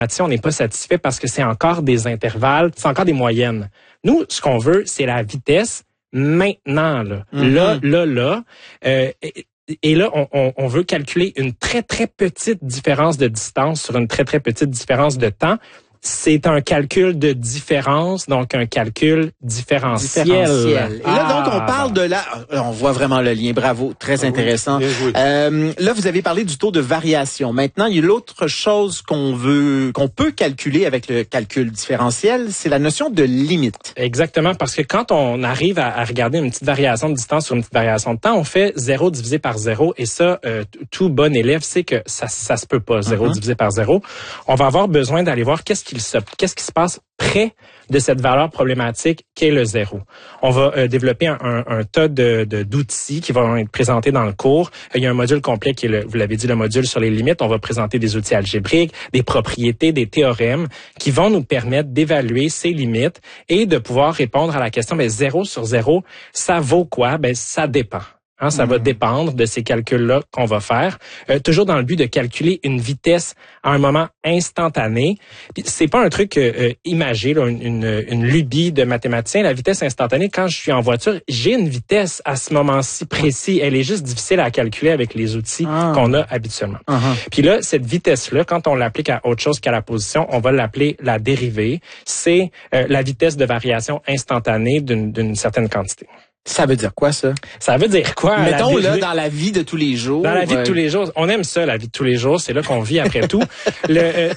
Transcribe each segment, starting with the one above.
on n'est pas satisfait parce que c'est encore des intervalles, c'est encore des moyennes. Nous, ce qu'on veut, c'est la vitesse maintenant, là. Là. Et là, on veut calculer une très, très petite différence de distance sur une très, très petite différence de temps. C'est un calcul de différence, donc un calcul différentiel. Et là, donc, on parle de on voit vraiment le lien. Bravo. Très intéressant. Là, vous avez parlé du taux de variation. Maintenant, il y a l'autre chose qu'on peut calculer avec le calcul différentiel, c'est la notion de limite. Exactement, parce que quand on arrive à regarder une petite variation de distance sur une petite variation de temps, on fait 0 divisé par 0. Et ça, tout bon élève sait que ça se peut pas, 0 divisé par 0. On va avoir besoin d'aller voir qu'est-ce qui se passe près de cette valeur problématique qu'est le 0. On va développer un tas d'outils qui vont être présentés dans le cours. Il y a un module complet qui est, vous l'avez dit, le module sur les limites. On va présenter des outils algébriques, des propriétés, des théorèmes qui vont nous permettre d'évaluer ces limites et de pouvoir répondre à la question, 0 sur 0, ça vaut quoi? Ça dépend. Ça va dépendre de ces calculs-là qu'on va faire, toujours dans le but de calculer une vitesse à un moment instantané. Puis c'est pas un truc imagé, là, une lubie de mathématicien. La vitesse instantanée, quand je suis en voiture, j'ai une vitesse à ce moment-ci précis. Elle est juste difficile à calculer avec les outils qu'on a habituellement. Puis là, cette vitesse-là, quand on l'applique à autre chose qu'à la position, on va l'appeler la dérivée. C'est la vitesse de variation instantanée d'une certaine quantité. Ça veut dire quoi, ça? Ça veut dire quoi? Mettons, là, dans la vie de tous les jours. Dans la vie de tous les jours. On aime ça, la vie de tous les jours. C'est là qu'on vit après tout. Bien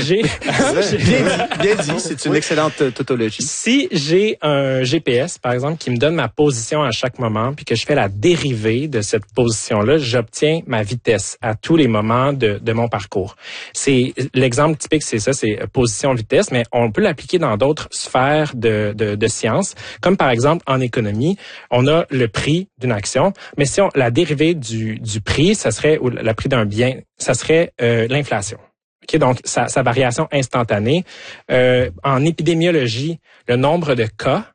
dit. C'est une excellente tautologie. Si j'ai un GPS, par exemple, qui me donne ma position à chaque moment, puis que je fais la dérivée de cette position-là, j'obtiens ma vitesse à tous les moments de mon parcours. C'est l'exemple typique, c'est ça, c'est position-vitesse, mais on peut l'appliquer dans d'autres sphères de sciences, comme par exemple en économie. On a le prix d'une action, mais si la dérivée du prix, ça serait, ou le prix d'un bien, ça serait l'inflation. Okay, donc, sa variation instantanée. En épidémiologie, le nombre de cas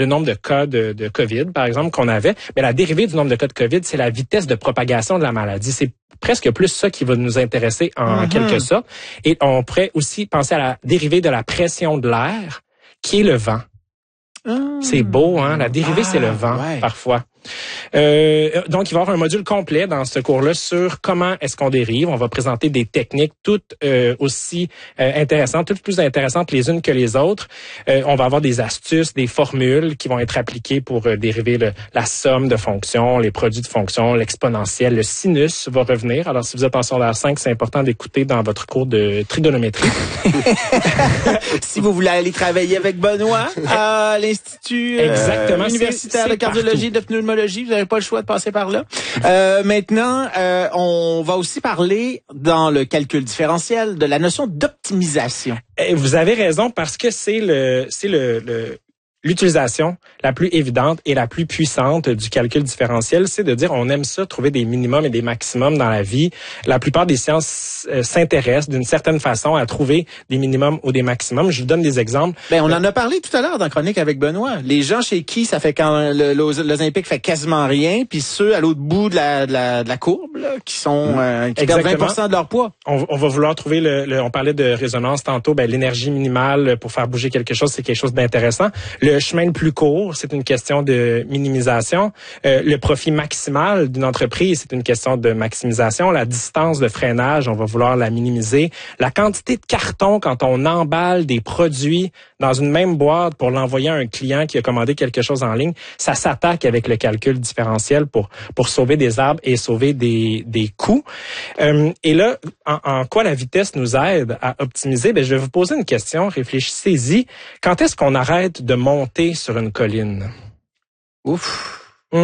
de COVID, par exemple, qu'on avait, mais la dérivée du nombre de cas de COVID, c'est la vitesse de propagation de la maladie. C'est presque plus ça qui va nous intéresser en quelque sorte. Et on pourrait aussi penser à la dérivée de la pression de l'air, qui est le vent. C'est beau, hein? La dérivée, c'est le vent, parfois. Donc, il va y avoir un module complet dans ce cours-là sur comment est-ce qu'on dérive. On va présenter des techniques toutes aussi intéressantes, toutes plus intéressantes les unes que les autres. On va avoir des astuces, des formules qui vont être appliquées pour dériver la somme de fonctions, les produits de fonctions, l'exponentielle, le sinus va revenir. Alors, si vous êtes en secondaire 5, c'est important d'écouter dans votre cours de trigonométrie. Si vous voulez aller travailler avec Benoît à l'Institut universitaire de cardiologie et de pneumologie, vous n'avez pas le choix de passer par là. Maintenant, on va aussi parler dans le calcul différentiel de la notion d'optimisation. Et vous avez raison parce que c'est l'utilisation la plus évidente et la plus puissante du calcul différentiel, c'est de dire on aime ça, trouver des minimums et des maximums dans la vie. La plupart des sciences s'intéressent d'une certaine façon à trouver des minimums ou des maximums. Je vous donne des exemples. On en a parlé tout à l'heure dans Chronique avec Benoît. Les gens chez qui ça fait quand l'Olympique fait quasiment rien, puis ceux à l'autre bout de la courbe là, qui sont qui perdent 20% de leur poids. On va vouloir trouver on parlait de résonance tantôt, l'énergie minimale pour faire bouger quelque chose, c'est quelque chose d'intéressant. Le chemin le plus court, c'est une question de minimisation. Le profit maximal d'une entreprise, c'est une question de maximisation. La distance de freinage, on va vouloir la minimiser. La quantité de carton quand on emballe des produits dans une même boîte pour l'envoyer à un client qui a commandé quelque chose en ligne, ça s'attaque avec le calcul différentiel pour sauver des arbres et sauver des coûts. Et là, en quoi la vitesse nous aide à optimiser? Je vais vous poser une question, réfléchissez-y. Quand est-ce qu'on arrête de monter sur une colline? Ouf.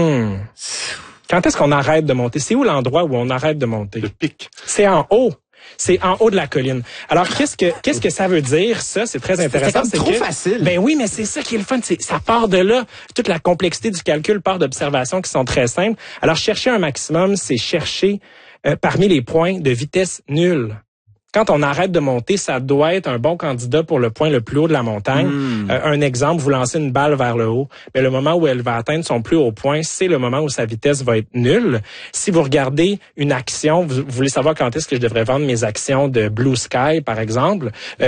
Quand est-ce qu'on arrête de monter? C'est où l'endroit où on arrête de monter? Le pic. C'est en haut. C'est en haut de la colline. Alors, qu'est-ce que ça veut dire, ça? C'est très intéressant. C'est trop facile. Oui, mais c'est ça qui est le fun. Ça part de là. Toute la complexité du calcul part d'observations qui sont très simples. Alors, chercher un maximum, c'est chercher parmi les points de vitesse nulle. Quand on arrête de monter, ça doit être un bon candidat pour le point le plus haut de la montagne. Un exemple, vous lancez une balle vers le haut, mais le moment où elle va atteindre son plus haut point, c'est le moment où sa vitesse va être nulle. Si vous regardez une action, vous voulez savoir quand est-ce que je devrais vendre mes actions de Blue Sky, par exemple,